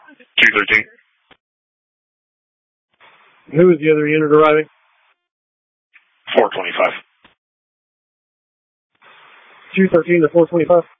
213. Who is the other unit arriving? 425. 213 to 425.